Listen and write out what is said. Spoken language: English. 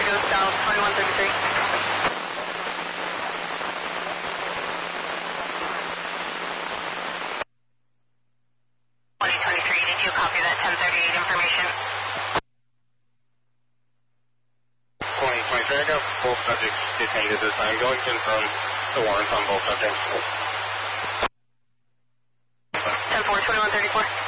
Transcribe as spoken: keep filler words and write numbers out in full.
go south, twenty-one thirty-three. twenty twenty-three, did you copy that ten thirty-eight information? twenty twenty-three, I got both subjects detained at this time. Go and confirm the warrants on both subjects. ten four, twenty-one thirty-four.